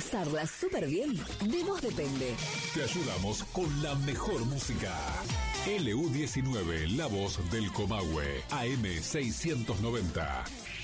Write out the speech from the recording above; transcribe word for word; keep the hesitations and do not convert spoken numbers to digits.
pasarla súper bien, de vos depende. Te ayudamos con la mejor música. L U diecinueve, la voz del Comahue, A M seiscientos noventa.